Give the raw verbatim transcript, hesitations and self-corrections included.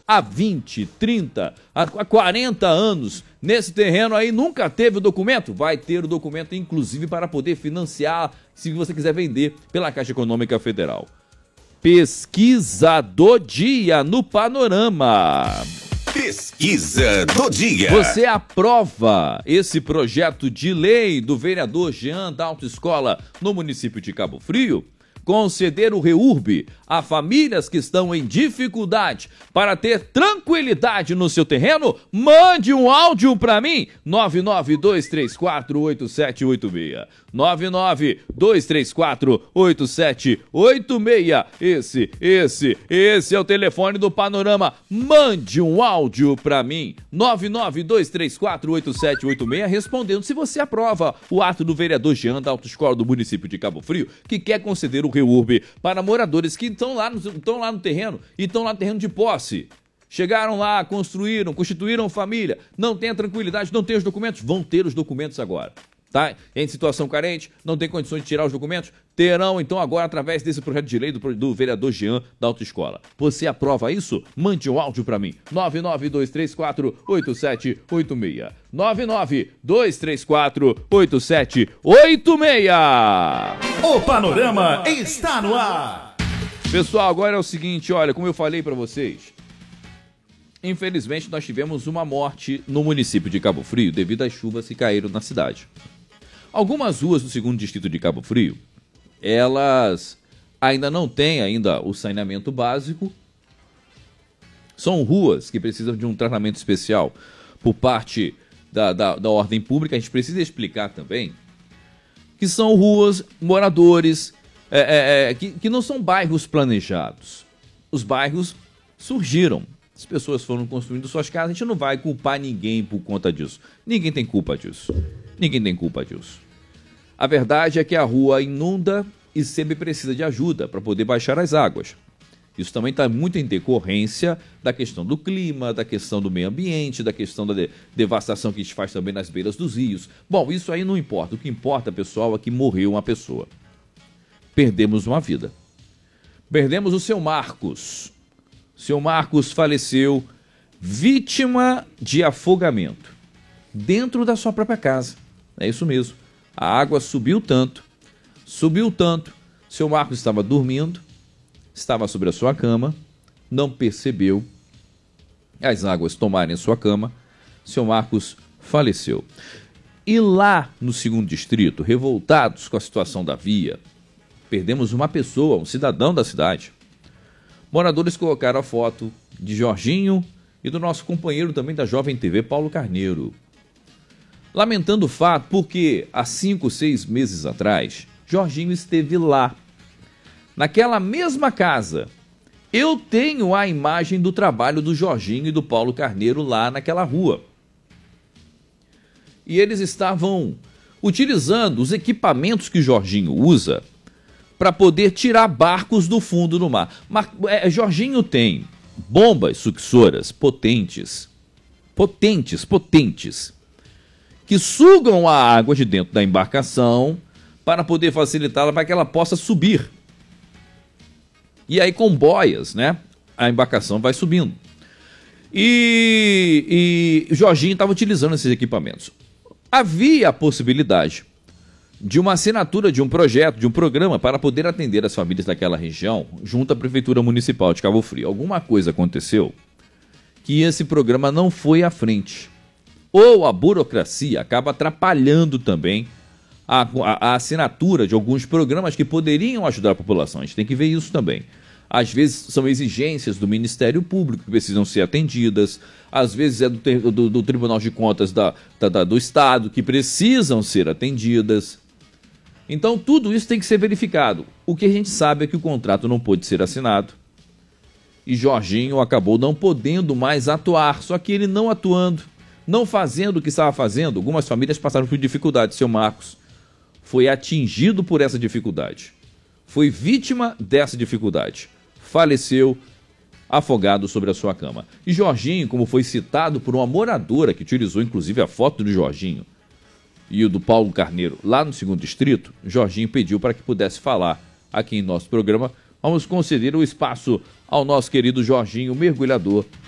há vinte, trinta, há quarenta anos nesse terreno aí, nunca teve o documento? Vai ter o documento, inclusive, para poder financiar, se você quiser vender, pela Caixa Econômica Federal. Pesquisa do dia no Panorama. Pesquisa do dia. Você aprova esse projeto de lei do vereador Jean da Autoescola no município de Cabo Frio? Conceder o REURB a famílias que estão em dificuldade para ter tranquilidade no seu terreno? Mande um áudio para mim, nove nove dois três quatro oito sete oito seis. nove nove dois três quatro oito sete oito seis. Esse, esse, esse é o telefone do Panorama. Mande um áudio para mim, nove nove dois três quatro oito sete oito seis, respondendo se você aprova o ato do vereador Jean da Autoescola do município de Cabo Frio, que quer conceder o REURB para moradores que estão lá, no, estão lá no terreno e estão lá no terreno de posse. Chegaram lá, construíram, constituíram família, não tem a tranquilidade, não tem os documentos, vão ter os documentos agora. Tá? Em situação carente, não tem condições de tirar os documentos, terão então agora através desse projeto de lei do, do vereador Jean da Autoescola. Você aprova isso? Mande um áudio para mim, nove nove dois três quatro oito sete oito seis. nove nove dois três quatro oito sete oito seis. O Panorama está no ar. Pessoal, agora é o seguinte, olha, como eu falei para vocês, infelizmente nós tivemos uma morte no município de Cabo Frio devido às chuvas que caíram na cidade. Algumas ruas do segundo distrito de Cabo Frio, elas ainda não têm ainda o saneamento básico. São ruas que precisam de um tratamento especial por parte da, da, da ordem pública. A gente precisa explicar também que são ruas, moradores, é, é, é, que, que não são bairros planejados. Os bairros surgiram. As pessoas foram construindo suas casas, a gente não vai culpar ninguém por conta disso. Ninguém tem culpa disso. Ninguém tem culpa disso. A verdade é que a rua inunda e sempre precisa de ajuda para poder baixar as águas. Isso também está muito em decorrência da questão do clima, da questão do meio ambiente, da questão da de- devastação que a gente faz também nas beiras dos rios. Bom, isso aí não importa. O que importa, pessoal, é que morreu uma pessoa. Perdemos uma vida. Perdemos o seu Marcos. Seu Marcos faleceu vítima de afogamento dentro da sua própria casa. É isso mesmo. A água subiu tanto, subiu tanto. Seu Marcos estava dormindo, estava sobre a sua cama, não percebeu as águas tomarem a sua cama. Seu Marcos faleceu. E lá no segundo distrito, revoltados com a situação da via, perdemos uma pessoa, um cidadão da cidade. Moradores colocaram a foto de Jorginho e do nosso companheiro também da Jovem T V, Paulo Carneiro. Lamentando o fato porque há cinco, seis meses atrás, Jorginho esteve lá. Naquela mesma casa, eu tenho a imagem do trabalho do Jorginho e do Paulo Carneiro lá naquela rua. E eles estavam utilizando os equipamentos que Jorginho usa para poder tirar barcos do fundo do mar. Mar é, Jorginho tem bombas succionadoras potentes, potentes, potentes, que sugam a água de dentro da embarcação para poder facilitá-la para que ela possa subir. E aí com boias, né, a embarcação vai subindo. E, e Jorginho estava utilizando esses equipamentos. Havia a possibilidade de uma assinatura de um projeto, de um programa para poder atender as famílias daquela região junto à Prefeitura Municipal de Cabo Frio. Alguma coisa aconteceu que esse programa não foi à frente. Ou a burocracia acaba atrapalhando também a, a, a assinatura de alguns programas que poderiam ajudar a população. A gente tem que ver isso também. Às vezes são exigências do Ministério Público que precisam ser atendidas, às vezes é do, do, do Tribunal de Contas da, da, da, do Estado que precisam ser atendidas. Então tudo isso tem que ser verificado. O que a gente sabe é que o contrato não pôde ser assinado e Jorginho acabou não podendo mais atuar, só que ele não atuando, não fazendo o que estava fazendo, algumas famílias passaram por dificuldade. Seu Marcos foi atingido por essa dificuldade, foi vítima dessa dificuldade, faleceu afogado sobre a sua cama. E Jorginho, como foi citado por uma moradora que utilizou inclusive a foto do Jorginho e o do Paulo Carneiro lá no segundo distrito, Jorginho pediu para que pudesse falar aqui em nosso programa. Vamos conceder o espaço ao nosso querido Jorginho, mergulhador